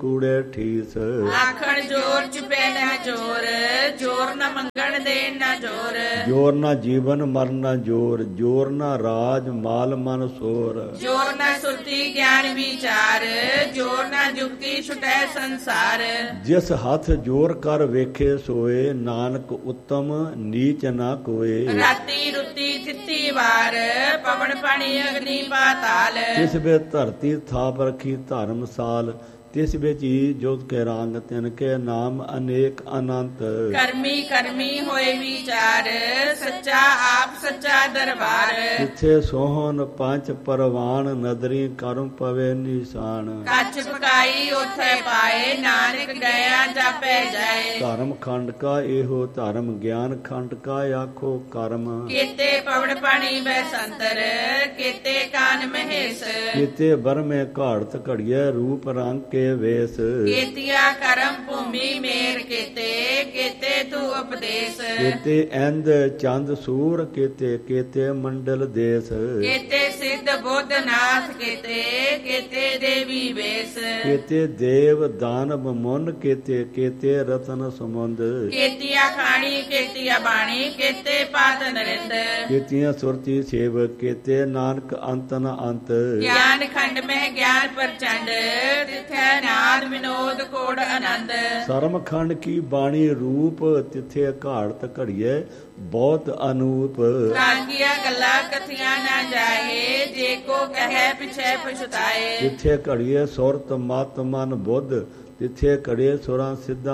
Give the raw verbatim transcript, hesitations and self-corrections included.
ਕੂੜੇ ਠੀਸ। ਆਖਣ ਜੋਰ ਚੁਪੇ ਨਾ ਜੋਰ, ਜੋਰ ਨਾ ਮੰਗਣ ਦੇਣ ਨਾ ਜੋਰ। ਜੋਰ ਨਾ ਜੀਵਨ ਮਰਨ ਨਾ ਜੋਰ, ਜੋਰ ਨਾ ਰਾਜ ਮਾਲ ਮਨ ਸੋਰ। ਜੋਰ ਨਾ ਸੁਰਤੀ ਗਿਆਨ ਵਿਚਾਰ, ਜੋਰ ਨਾ ਜੁਗਤੀ ਛੁਟੈ ਸੰਸਾਰ। ਜਿਸ ਹੱਥ ਜੋਰ ਕਰ ਵੇਖੇ ਸੋਏ, ਨਾਨਕ ਉੱਤਮ ਨੀਚ ਨਾ ਕੋਏ। ਰਾਤੀ ਰੁੱਤੀ ਥਿੱਤੀ ਵਾਰ, ਪਵਨ ਪਾਣੀ ਅਗਨੀ ਪਾਤਾਲ। ਤਿਸ ਵੇ ਧਰਤੀ ਥਾਪ ਰਖੀ ਧਰਮਸਾਲ, ਤਿਸ ਵਿੱਚ ਹੀ ਜੋਤ ਕੇ ਰੰਗ, ਤਿਨ ਕੇ ਨਾਮ ਅਨੇਕ ਅਨੰਤ। ਕਰਮੀ ਕਰਮੀ ਹੋਏ ਵਿਚਾਰ, ਸੱਚਾ ਆਪ ਸੱਚਾ ਦਰਬਾਰ। ਜਿੱਥੇ ਸੋਹਣ ਪੰਜ ਪਰਵਾਨ, ਨਦਰੀ ਕਰਮ ਪਵੇ ਨਿਸ਼ਾਨ। ਕੱਚ ਪਕਾਈ ਉਥੇ ਪਾਏ, ਨਾਨਕ ਗਿਆ ਜਾਪੇ ਜਾਏ। ਧਰਮ ਖੰਡ ਕਾ ਇਹੋ ਧਰਮ, ਗਿਆਨ ਖੰਡ ਕਾ ਆਖੋ ਕਰਮ। ਕੀਤੇ ਪਵਨ ਪਾਣੀ ਬੈਸੰਤਰ, ਕੀਤੇ ਕਾਨ ਮਹੇਸ਼। ਕੀਤੇ ਬਰਮੇ ਘਾੜਤ ਘੜੀਏ, ਰੂਪ ਰੰਗ ਕੇ ਵੇਸ। ਕੀਤਿਆ ਕਰਮ ਭੂਮੀ ਮੇਰ ਕੀਤੇ, ਕੀਤੇ ਤੂੰ ਉਪਦੇਸ਼। ਕੀਤੇ ਇੰਦ ਚੰਦ ਸੂਰ, ਕੀਤੇ ਕੀਤੇ ਮੰਡਲ ਦੇਸ। ਕੀਤੇ ਸਿੱਧ ਬੁੱਧ ਨਾਥ ਕੀਤੇ, ਕੀਤੇ ਦੇਵੀ ਵੇਸ। ਕੀਤੇ ਦੇਵ ਦਾਨਵ ਮੁਨ, ਕੀਤੇ ਕੀਤੇ ਰਤਨ ਸਮੁੰਦ। ਕੀਤਿਆ ਖਾਣੀ ਕੀਤਿਆ ਬਾਣੀ, ਕੀਤੇ ਪਾਤ ਨਰਿੰਦ। ਕੀਤੀਆਂ ਸੁਰਤੀ ਸੇਵ, ਕੀਤੇ ਨਾਨਕ ਅੰਤ ਨ ਅੰਤ। ਗਿਆਨ ਖੰਡ ਮਹਿ ਗਿਆਨ ਪ੍ਰਚੰਡ, ਤਿਥੈ ਨਾਦ ਵਿਨੋਦ ਕੋੜ ਆਨੰਦ। ਸਰਮ ਖੰਡ ਕੀ ਬਾਣੀ ਰੂਪ, ਤਿੱਥੇ ਘਾੜਤ ਘੜੀਏ ਬਹੁਤ ਅਨੂਪ। ਕਾਂਗੀਆਂ ਗੱਲਾਂ ਕਥੀਆਂ ਨਾ ਜਾਏ, ਜੇ ਕੋ ਕਹੈ ਪਿਛੈ ਪਛਤਾਏ। ਤਿੱਥੇ ਘੜੀਏ ਸੁਰਤ ਮਤ ਮਨ ਬੁੱਧ, ਤਿੱਥੇ ਘੜੇ ਸੁਰਾਂ ਸਿੱਧਾ